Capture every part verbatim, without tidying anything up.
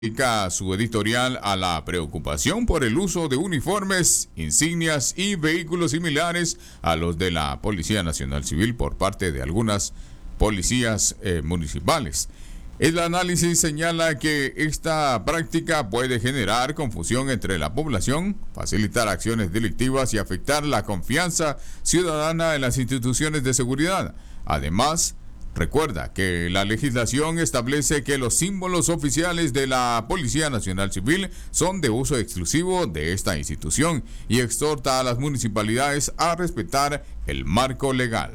Dedica su editorial a la preocupación por el uso de uniformes, insignias y vehículos similares a los de la Policía Nacional Civil por parte de algunas policías eh, municipales. El análisis señala que esta práctica puede generar confusión entre la población, facilitar acciones delictivas y afectar la confianza ciudadana en las instituciones de seguridad. Además, recuerda que la legislación establece que los símbolos oficiales de la Policía Nacional Civil son de uso exclusivo de esta institución y exhorta a las municipalidades a respetar el marco legal.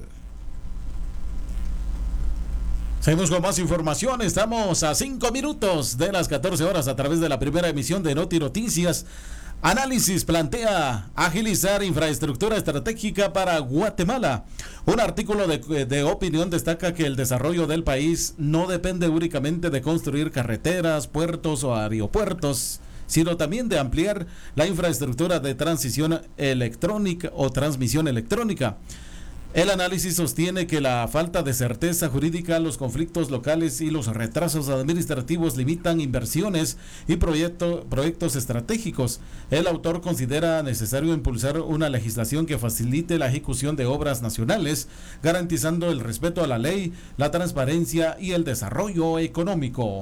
Seguimos con más información. Estamos a cinco minutos de las catorce horas a través de la primera emisión de Noti Noticias. Análisis plantea agilizar infraestructura estratégica para Guatemala. Un artículo de, de opinión destaca que el desarrollo del país no depende únicamente de construir carreteras, puertos o aeropuertos, sino también de ampliar la infraestructura de transición electrónica o transmisión electrónica. El análisis sostiene que la falta de certeza jurídica, los conflictos locales y los retrasos administrativos limitan inversiones y proyecto, proyectos estratégicos. El autor considera necesario impulsar una legislación que facilite la ejecución de obras nacionales, garantizando el respeto a la ley, la transparencia y el desarrollo económico.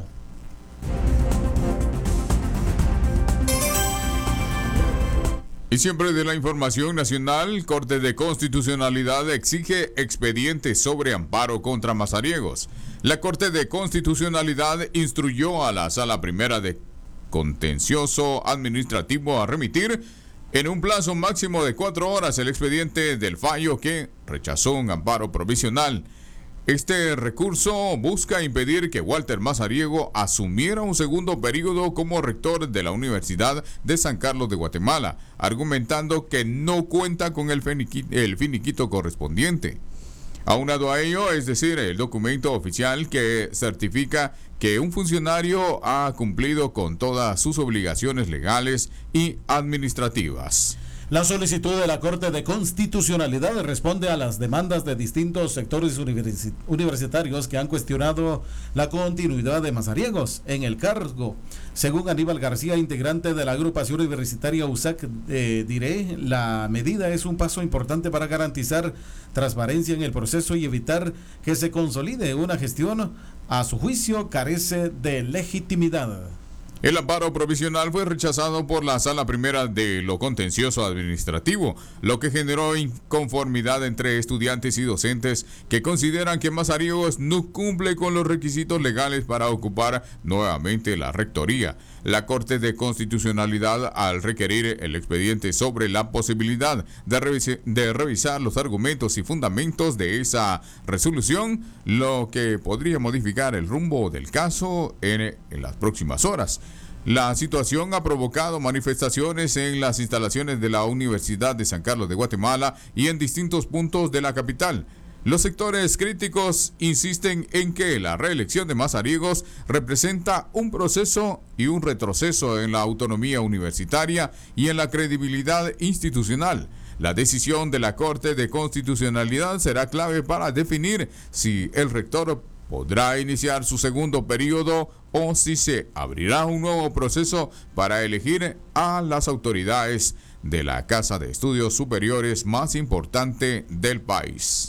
Y siempre de la información nacional, Corte de Constitucionalidad exige expediente sobre amparo contra Mazariegos. La Corte de Constitucionalidad instruyó a la Sala Primera de Contencioso Administrativo a remitir en un plazo máximo de cuatro horas el expediente del fallo que rechazó un amparo provisional. Este recurso busca impedir que Walter Mazariego asumiera un segundo periodo como rector de la Universidad de San Carlos de Guatemala, argumentando que no cuenta con el, finiquito, el finiquito correspondiente. Aunado a ello, es decir, el documento oficial que certifica que un funcionario ha cumplido con todas sus obligaciones legales y administrativas. La solicitud de la Corte de Constitucionalidad responde a las demandas de distintos sectores universi- universitarios que han cuestionado la continuidad de Mazariegos en el cargo. Según Aníbal García, integrante de la agrupación universitaria U S A C, eh, diré, la medida es un paso importante para garantizar transparencia en el proceso y evitar que se consolide una gestión, a su juicio, carece de legitimidad. El amparo provisional fue rechazado por la Sala Primera de lo Contencioso Administrativo, lo que generó inconformidad entre estudiantes y docentes que consideran que Mazariegos no cumple con los requisitos legales para ocupar nuevamente la rectoría. La Corte de Constitucionalidad, al requerir el expediente sobre la posibilidad de, revis- de revisar los argumentos y fundamentos de esa resolución, lo que podría modificar el rumbo del caso en, en las próximas horas. La situación ha provocado manifestaciones en las instalaciones de la Universidad de San Carlos de Guatemala y en distintos puntos de la capital. Los sectores críticos insisten en que la reelección de Mazariegos representa un proceso y un retroceso en la autonomía universitaria y en la credibilidad institucional. La decisión de la Corte de Constitucionalidad será clave para definir si el rector podrá iniciar su segundo periodo o si se abrirá un nuevo proceso para elegir a las autoridades de la Casa de Estudios Superiores más importante del país.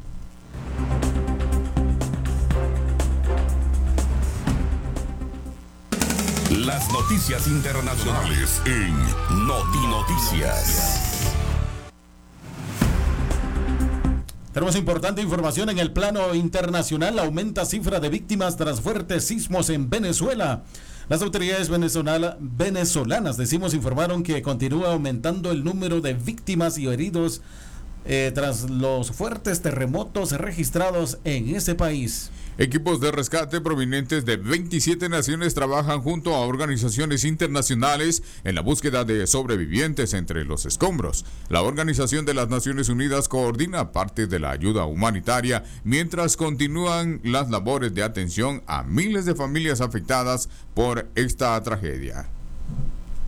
Las noticias internacionales en Noti Noticias. Tenemos importante información en el plano internacional. Aumenta cifra de víctimas tras fuertes sismos en Venezuela. Las autoridades venezolana, venezolanas, decimos, informaron que continúa aumentando el número de víctimas y heridos eh, tras los fuertes terremotos registrados en ese país. Equipos de rescate provenientes de veintisiete naciones trabajan junto a organizaciones internacionales en la búsqueda de sobrevivientes entre los escombros. La Organización de las Naciones Unidas coordina parte de la ayuda humanitaria mientras continúan las labores de atención a miles de familias afectadas por esta tragedia.